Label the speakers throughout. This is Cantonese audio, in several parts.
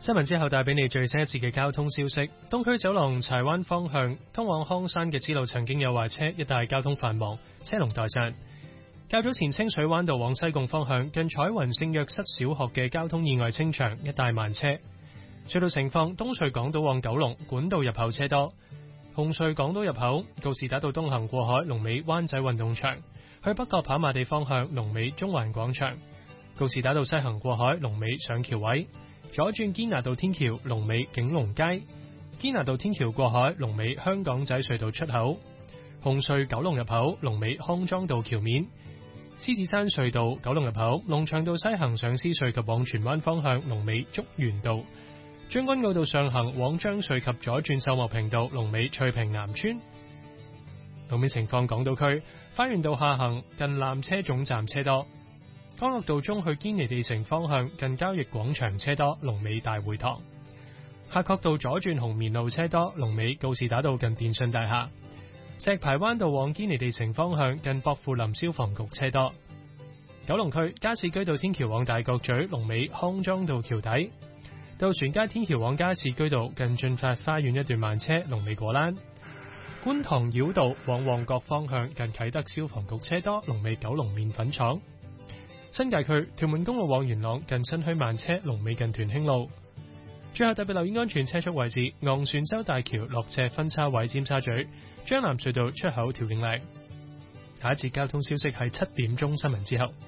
Speaker 1: 新聞之後帶俾你最新一節嘅交通消息。東區走廊柴灣方向通往康山嘅支路曾經有壞車，一帶交通繁忙，車龍待散。較早前清水灣道往西貢方向近彩雲聖約瑟小學嘅交通意外清場，一帶慢車。隧道情況：東隧港島往九龍管道入口車多，紅隧港島入口告士打道東行過海龍尾灣仔運動場，去北角跑馬地方向龍尾中環廣場，告士打道西行過海龍尾上橋位。左轉堅拿道天橋龍尾景隆街，堅拿道天橋過海龍尾香港仔隧道出口，紅隧九龍入口龍尾康莊道橋面，獅子山隧道九龍入口龍翔道西行上獅隧及往荃灣方向龍尾竹園道，將軍澳道上行往將隧及左轉秀茂坪道龍尾翠屏南村。路面情況：港島區花園道下行近纜車總站車多。干諾道中去堅尼地城方向近交易廣場車多，龍尾大會堂。夏慤道左轉紅棉路車多，龍尾告士打道近電信大廈。石排灣道往堅尼地城方向近薄扶林消防局車多。九龍區加士居道天橋往大角咀龍尾康莊道橋底。渡船街天橋往加士居道近駿發花園一段慢車，龍尾果欄。觀塘繞道往旺角方向近啟德消防局車多，龍尾九龍麵粉廠。新界區屯門公路往元朗近新墟慢車，龍尾近屯興路。最後特別留意安全車速位置：昂船洲大橋落斜分叉位尖沙咀、將藍隧道出口調景嶺。下一節交通消息係7點鐘新聞之後。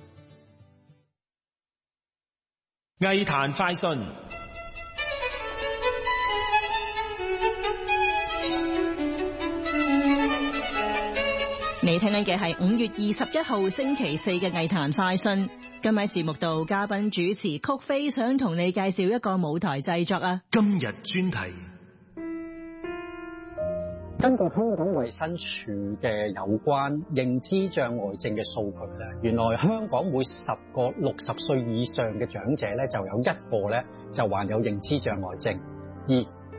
Speaker 2: 藝壇快訊。
Speaker 3: 你聽緊嘅係5月21號星期四嘅藝壇快訊。今日喺節目度，嘉賓主持曲飛想同你介紹一個舞台製作啊。
Speaker 2: 今日專題。
Speaker 4: 根據香港衛生署嘅有關認知障礙症嘅數據咧，原來香港每10個60歲以上嘅長者咧，就有1個咧就患有認知障礙症，而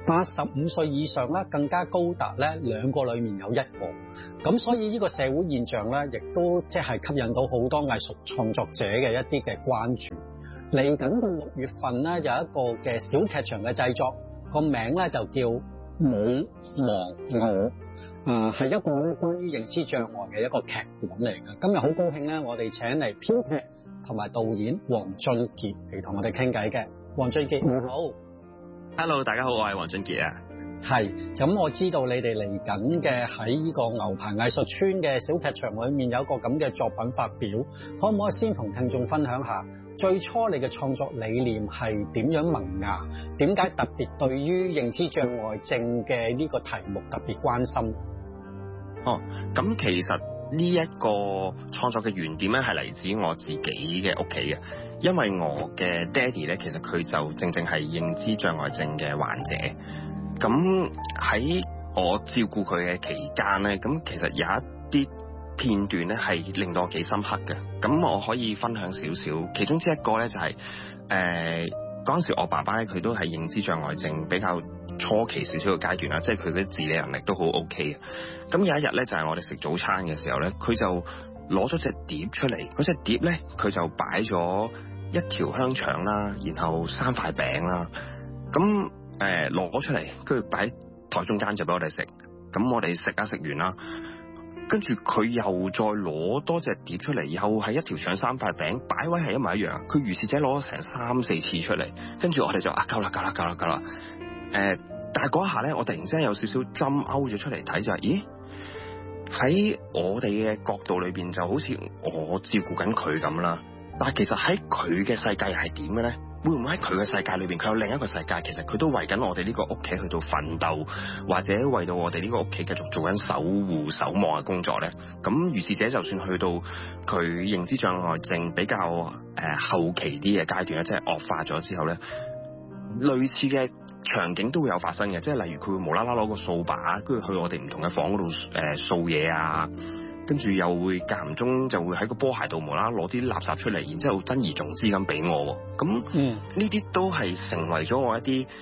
Speaker 4: 85歲以上咧更加高達咧2個裡面有1個。咁所以呢個社會現象咧，亦都即係吸引到好多藝術創作者嘅一啲嘅關注。嚟緊嘅6月份咧，有一個嘅小劇場嘅製作，個名咧就叫你和我，係一個咧關於認知障礙嘅一個劇本嚟嘅。今日好高興咧，我哋請嚟編劇同埋導演黃俊傑嚟同我哋傾偈嘅。黃俊傑，你好。
Speaker 5: Hello， 大家好，我係黃俊傑啊。
Speaker 4: 係，咁我知道你哋嚟緊嘅喺呢個牛棚藝術村嘅小劇場裏面有一個咁嘅作品發表，可唔可以先同聽眾分享下最初你嘅創作理念係點樣萌芽？點解特別對於認知障礙症嘅呢個題目特別關心？
Speaker 5: 咁其實呢一個創作嘅原點咧係嚟自我自己嘅屋企嘅，因為我嘅爹哋咧其實佢就正正係認知障礙症嘅患者。咁喺我照顧佢嘅期間咧，咁其實有一啲片段咧係令到我幾深刻嘅。咁我可以分享少少，其中之一個咧就係嗰陣時我爸爸咧佢都係認知障礙症比較初期少少嘅階段啦，即係佢嘅自理能力都好 OK 嘅。咁有一日咧就係我哋食早餐嘅時候咧，佢就攞咗隻碟出嚟，嗰隻碟咧佢就擺咗一條香腸啦，然後3塊餅啦，咁攞出嚟，跟住擺喺台中間就俾我哋食。咁我哋食完啦，跟住佢又再攞多隻碟出嚟，又係一條腸3塊餅，擺位係一模一樣。佢如是者攞咗成3-4次出嚟，跟住我哋就夠啦。但係嗰一下咧，我突然之間有少少針勾咗出嚟睇就係，咦？喺我哋嘅角度裏邊就好似我照顧緊佢咁啦，但係其實喺佢嘅世界係點嘅咧？會唔會喺佢嘅世界裏邊，佢有另一個世界？其實佢都為緊我哋呢個屋企去到奮鬥，或者為到我哋呢個屋企繼續做緊守護、守望嘅工作咧。咁如是者，就算去到佢認知障礙症比較後期啲嘅階段咧，即係惡化咗之後咧，類似嘅場景都會有發生嘅。即係例如佢會無啦啦攞個掃把，跟住去我哋唔同嘅房嗰度掃嘢啊。跟住又會間唔中就會喺個波鞋度無啦攞啲垃圾出嚟，然之後珍而重之咁俾我。咁呢啲都係成為咗我一啲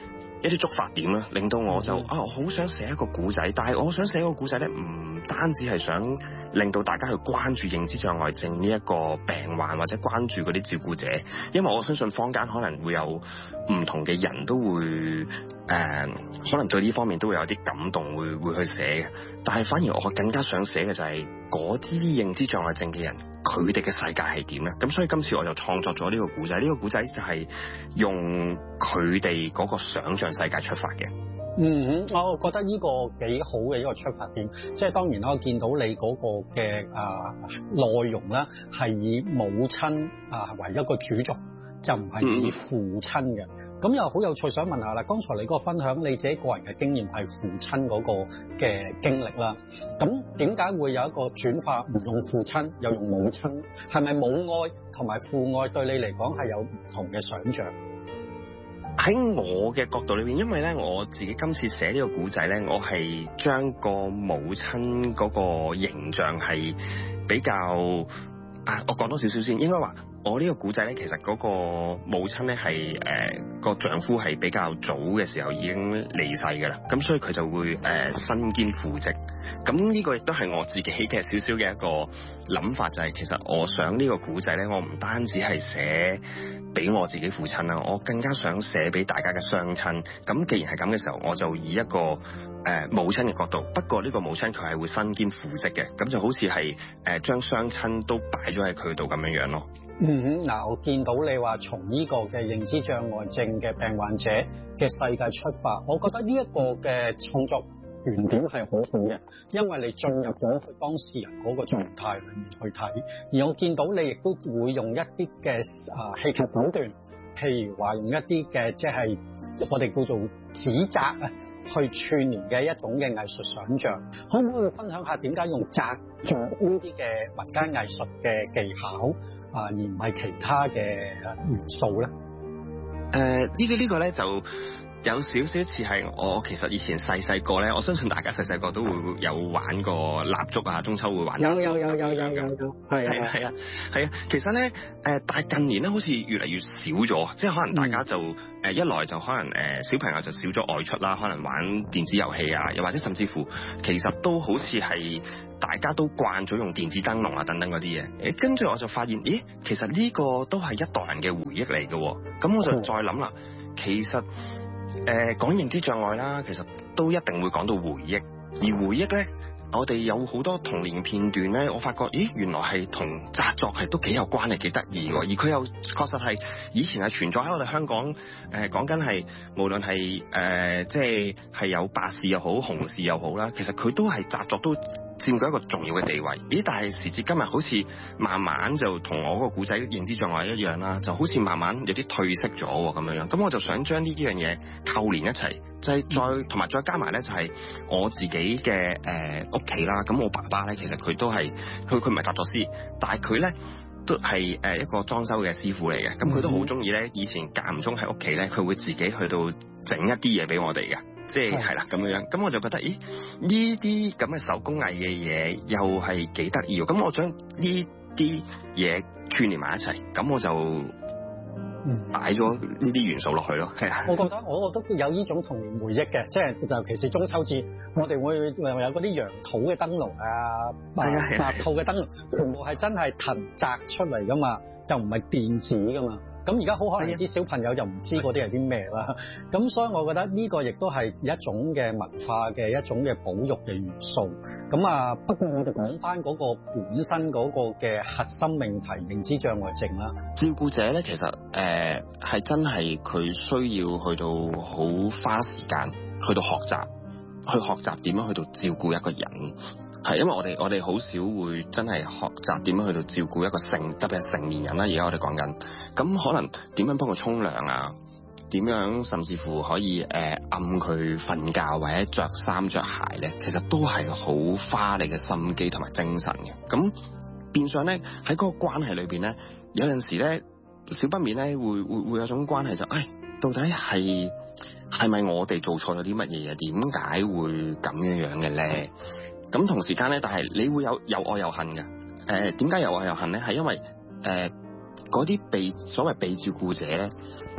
Speaker 5: 一啲觸發點啦，令到我就我好想寫一個故仔，但係我想寫個故仔咧，唔單止係想令到大家去關注認知障礙症呢一個病患，或者關注嗰啲照顧者，因為我相信坊間可能會有唔同嘅人都會可能對呢方面都會有啲感動，會去寫嘅。但係反而我更加想寫嘅就係嗰啲認知障礙症嘅人，佢哋嘅世界係點咧？咁所以今次我就創作咗呢個故仔，呢個故仔就係用佢哋嗰個想像世界出發嘅。
Speaker 4: 我覺得呢個幾好嘅一個出發點，即係當然啦，我見到你嗰個嘅內容咧係以母親為一個主軸，就唔係以父親嘅。咁又好有趣，想問下啦，剛才你嗰個分享你自己個人嘅經驗係父親嗰個嘅經歷啦，咁點解會有一個轉化，唔用父親又用母親？係咪母愛同埋父愛對你嚟講係有唔同嘅想像？
Speaker 5: 喺我嘅角度裏邊，因為咧我自己今次寫呢個故仔咧，我係將個母親嗰個形象係比較我講多少少先，應該話我呢個故仔咧，其實嗰個母親咧係個丈夫係比較早嘅時候已經離世㗎啦，咁所以佢就會身兼父職。咁呢個亦都係我自己嘅少少嘅一個諗法，就係其實我想呢個故仔咧，我唔單止係寫俾我自己父親啦，我更加想寫俾大家嘅雙親。咁既然係咁嘅時候，我就以一個母親嘅角度，不過呢個母親佢係會身兼父職嘅，咁就好似係將雙親都擺咗喺佢度咁樣樣咯。
Speaker 4: 嗱，我見到你話從呢個嘅認知障礙症嘅病患者嘅世界出發，我覺得呢一個嘅創作原點係好好嘅，因為你進入咗佢當事人嗰個狀態裏面去睇，而我見到你亦都會用一啲嘅戲劇手段，譬如話用一啲嘅即係我哋叫做指責去串聯嘅一種嘅藝術想像，可唔可以分享下點解用紮作呢啲嘅民間藝術嘅技巧而唔係其他嘅元素咧？
Speaker 5: 呢個咧就有少少似係我其實以前細個咧，我相信大家細個都會有玩過蠟燭啊，中秋會玩。有，係啊。其實咧但係近年咧好似越嚟越少咗，即係可能大家就一來就可能小朋友就少咗外出啦，可能玩電子遊戲啊，又或者甚至乎其實都好似係大家都慣咗用電子燈籠啊等等嗰啲嘢。跟住我就發現，其實呢個都係一代人嘅回憶嚟嘅。咁我就再諗啦，其實講認知障礙啦，其實都一定會講到回憶，而回憶咧，我哋有好多童年片段咧，我發覺，原來係同紮作係都幾有關係，幾得意喎。而佢又確實係以前係存在喺我哋香港，講緊係無論係即係有白事又好，紅事又好啦，其實佢都係紮作都佔據一個重要嘅地位。但係時至今日好似慢慢就同我個故仔認知障礙一樣啦，就好似慢慢有啲褪色咗咁樣樣。咁我就想將呢幾樣嘢扣連一齊，就係再同埋再加埋咧，就係我自己嘅屋企啦。咁我爸爸咧，其實佢都係佢唔係紮作師，但係佢咧都係一個裝修嘅師傅嚟嘅。咁佢都好中意咧，以前間唔中喺屋企咧，佢會自己去到整一啲嘢俾我哋嘅。即係啦咁樣，咁我就覺得，呢啲咁嘅手工藝嘅嘢又係幾得意喎。咁我將呢啲嘢串連埋一齊，咁我就擺咗呢啲元素落去咯。係啊，
Speaker 4: 我覺得我都有呢種童年回憶嘅，即係尤其是中秋節，我哋會有嗰啲羊肚嘅燈籠啊，白兔嘅燈籠，全部係真係藤紮出嚟噶嘛，就唔係電子噶嘛。咁而家好可能啲小朋友就唔知嗰啲係啲咩啦，咁所以我覺得呢個亦都係一種嘅文化嘅一種嘅保育嘅元素。咁不過我哋講翻嗰個本身嗰個嘅核心命題認知障礙症啦，
Speaker 5: 照顧者咧其實係真係佢需要去到好花時間去到學習點樣去到照顧一個人。係，因為我哋好少會真係學習點樣去到照顧一個特別係成年人啦。而家我哋講緊，咁可能點樣幫佢沖涼啊？點樣甚至乎可以暗佢瞓覺或者着衫着鞋咧？其實都係好花你嘅心機同埋精神嘅。咁變相咧喺嗰個關係裏邊咧，有陣時咧少不免咧會有種關係就到底係咪我哋做錯咗啲乜嘢啊？點解會咁樣嘅咧？咁同時間咧，但係你會有愛有恨嘅。點解有愛有恨咧？係因為嗰啲所謂被照顧者咧，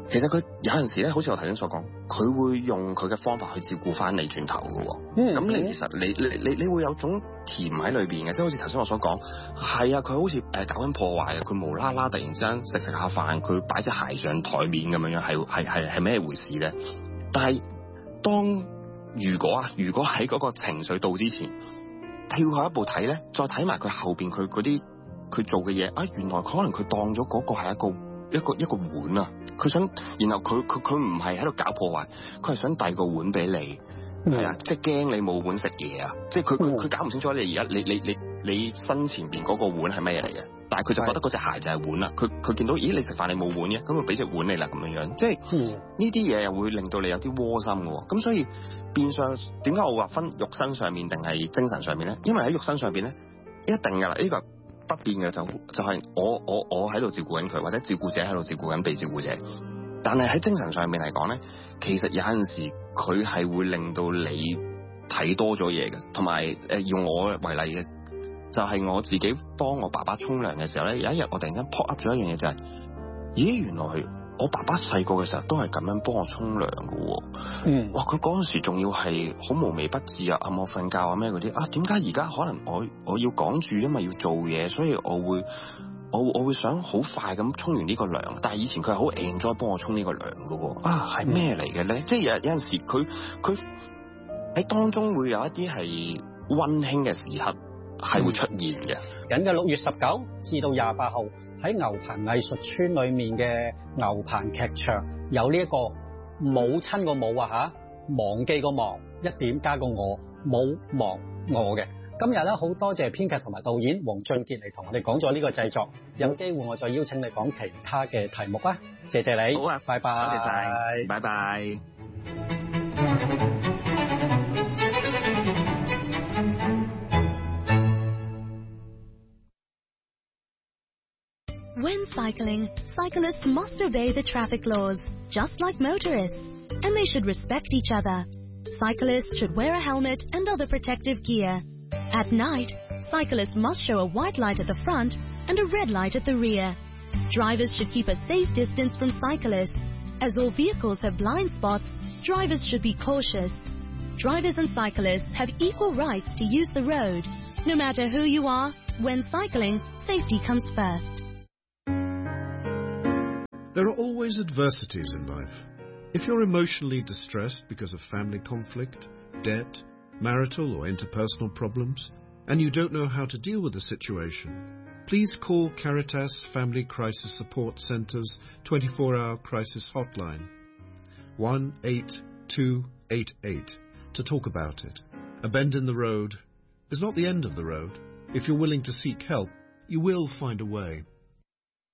Speaker 5: 其實佢有陣時咧，好似我頭先所講，佢會用佢嘅方法去照顧翻你轉頭嘅喎。咁你其實你會有種甜喺裏邊嘅，即係好似頭先我所講，係啊，佢好似搞緊破壞啊，佢無啦啦突然之間食下飯，佢擺隻鞋上台面咁樣樣，係咩回事咧？但係如果喺嗰個情緒到之前，跳下一步睇咧，再睇埋佢後邊佢嗰啲佢做嘅嘢啊，原來可能佢當咗嗰個係一個碗啊，佢想，然後佢唔係喺度搞破壞，佢係想遞個碗俾你，係啊，即係驚你冇碗食嘢啊，即係佢搞唔清楚你而家你身前邊嗰個碗係咩嘢嚟嘅，但係佢就覺得嗰隻鞋就係碗啦，佢見到咦你食飯你冇碗嘅，咁就俾隻碗你啦咁樣樣，即係呢啲嘢又會令到你有啲窩心嘅，咁所以變相點解我話分肉身上面定係精神上面咧？因為喺肉身上邊咧一定噶啦，呢個不變嘅就係我喺度照顧緊佢，或者照顧者喺度照顧緊被照顧者。但係喺精神上面嚟講咧，其實有陣時佢係會令到你睇多咗嘢嘅。同埋用我為例嘅，就係我自己幫我爸爸沖涼嘅時候咧，有一日我突然間 pop up 咗一樣嘢就係，咦原來我爸爸細個嘅時候都係咁樣幫我沖涼嘅喎。哇！佢嗰陣時仲要係好無微不至啊，暗我瞓覺啊咩嗰啲啊，點解而家可能我要趕住，因為要做嘢，所以我會想好快咁沖完呢個涼。但係以前佢係好 enjoy 幫我沖呢個涼嘅喎。啊，係咩嚟嘅咧？即係有陣時佢喺當中會有一啲係溫馨嘅時刻係會出現嘅。
Speaker 4: 緊嘅6月19至到28號喺牛棚藝術村裏面嘅牛棚劇場有呢一個母親個母啊嚇，忘記個忘，一點加個我，冇忘我嘅。今日咧好多謝編劇同埋導演黃俊傑嚟同我哋講咗呢個製作，有機會我再邀請你講其他嘅題目啦。謝謝你，
Speaker 5: 好啊，
Speaker 4: 拜拜，
Speaker 5: 多謝晒，拜拜。
Speaker 6: When cycling, cyclists must obey the traffic laws, just like motorists, and they should respect each other. Cyclists should wear a helmet and other protective gear. At night, cyclists must show a white light at the front and a red light at the rear. Drivers should keep a safe distance from cyclists. As all vehicles have blind spots, drivers should be cautious. Drivers and cyclists have equal rights to use the road. No matter who you are, when cycling, safety comes first.
Speaker 7: There are always adversities in life. If you're emotionally distressed because of family conflict, debt, marital or interpersonal problems, and you don't know how to deal with the situation, please call Caritas Family Crisis Support Centre's 24-hour crisis hotline, 18288, to talk about it. A bend in the road is not the end of the road. If you're willing to seek help, you will find a way.